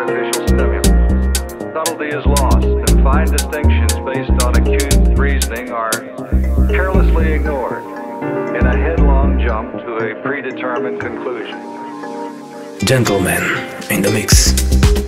artificial stimulants. Subtlety is lost, and fine distinctions based on acute reasoning are carelessly ignored in a headlong jump to a predetermined conclusion. Gentlemen in the mix.